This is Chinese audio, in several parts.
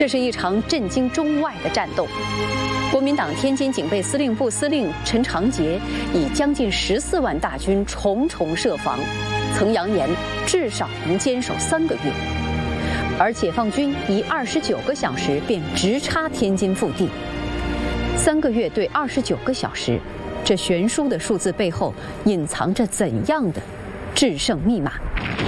这是一场震惊中外的战斗。国民党天津警备司令部司令陈长捷以将近14万大军重重设防，曾扬言至少能坚守3个月。而解放军以29个小时便直插天津腹地。3个月对29个小时，这悬殊的数字背后隐藏着怎样的制胜密码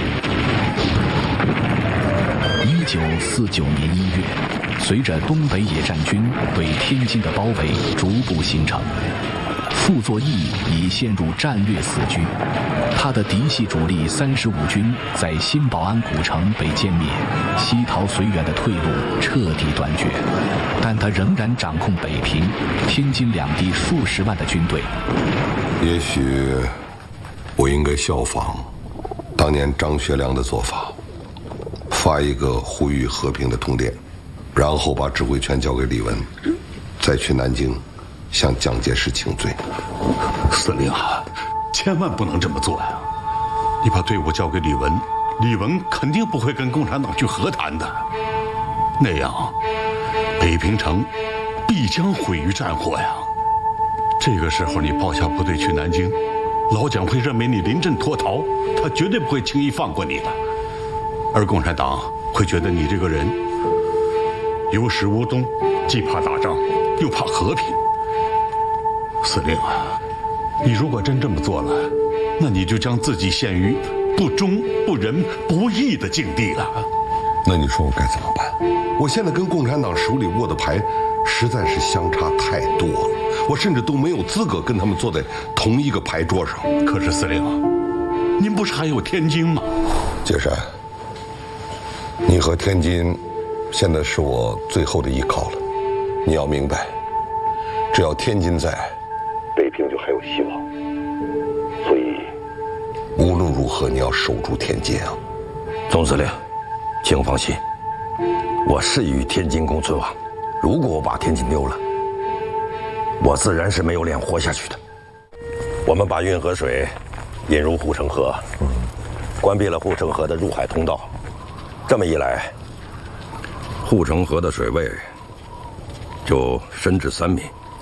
？1949年1月，随着东北野战军对天津的包围逐步形成，傅作义已陷入战略死局。他的嫡系主力35军在新保安古城被歼灭，西逃绥远的退路彻底断绝，但他仍然掌控北平、天津两地数十万的军队。 也许我应该效仿当年张学良的做法，发一个呼吁和平的通电，然后把指挥权交给李文，再去南京向蒋介石请罪。 司令啊，千万不能这么做呀！你把队伍交给李文，李文肯定不会跟共产党去和谈的，那样北平城必将毁于战火呀。这个时候你抛下部队去南京，老蒋会认为你临阵脱逃，他绝对不会轻易放过你的。而共产党会觉得你这个人有始无终，既怕打仗又怕和平。司令啊，你如果真这么做了，那你就将自己陷于不忠、不仁、不义的境地了。 那你说我该怎么办？我现在跟共产党手里握的牌实在是相差太多了，我甚至都没有资格跟他们坐在同一个牌桌上。 可是司令，您不是还有天津吗？ 解山，你和天津现在是我最后的依靠了。你要明白，只要天津在，北平就还有希望。所以无论如何你要守住天津啊。 总司令，请放心，我誓与天津共存亡。如果我把天津丢了，我自然是没有脸活下去的。我们把运河水引入护城河，关闭了护城河的入海通道。这么一来，护城河的水位就深至3米。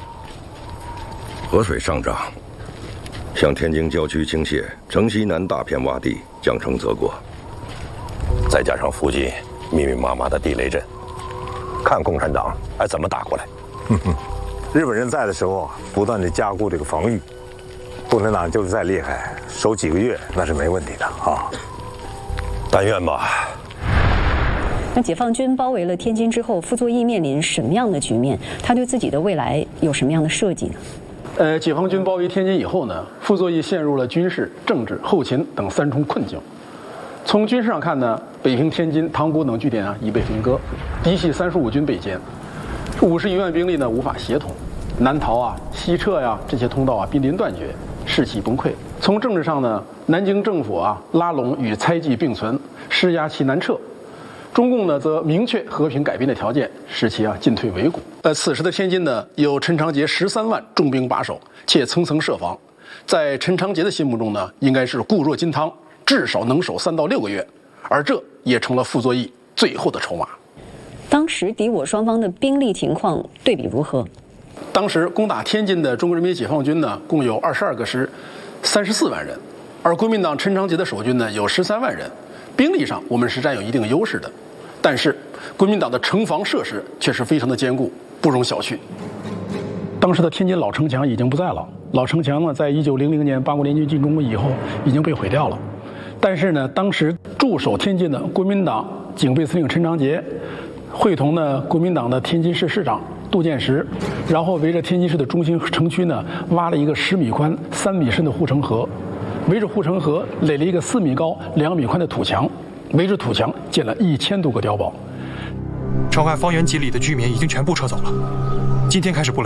河水上涨，向天津郊区倾泻，城西南大片洼地将成泽国。再加上附近密密麻麻的地雷阵，看共产党还怎么打过来。 日本人在的时候不断的加固这个防御，共产党就是再厉害，守几个月那是没问题的啊。 但愿吧。 那解放军包围了天津之后，傅作义面临什么样的局面？他对自己的未来有什么样的设计呢？ 解放军包围天津以后呢，傅作义陷入了军事、政治、后勤等3重困境。从军事上看呢，北平、天津、塘沽等据点已被分割，嫡系35军被歼，50余万兵力呢无法协同，南逃西撤这些通道濒临断绝，士气崩溃。从政治上呢，南京政府拉拢与猜忌并存，施压其南撤。中共呢，则明确和平改编的条件，使其进退维谷。此时的天津呢，有陈长捷13万重兵把守，且层层设防。在陈长捷的心目中呢，应该是固若金汤，至少能守3到6个月，而这也成了傅作义最后的筹码。 当时敌我双方的兵力情况对比如何？ 当时攻打天津的中国人民解放军呢，共有22个师，34万人，而国民党陈长捷的守军呢，有13万人。兵力上我们是占有一定优势的，但是国民党的城防设施却是非常的坚固，不容小觑。当时的天津老城墙已经不在了，老城墙呢，在1900年八国联军进攻以后已经被毁掉了。但是呢，当时驻守天津的国民党警备司令陈长捷，会同呢国民党的天津市市长杜建时，然后围着天津市的中心城区呢，挖了一个10米宽、3米深的护城河。围着护城河垒了一个4米高、2米宽的土墙，围着土墙建了1000多个碉堡。 城外方圆几里的居民已经全部撤走了，今天开始布雷。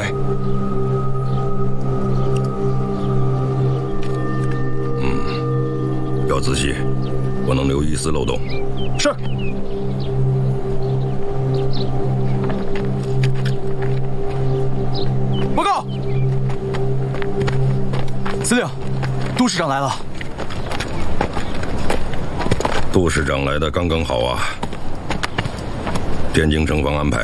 要仔细，不能留一丝漏洞。 是。报告，司令。杜市长来了。 杜市长来的刚刚好啊。天津城防安排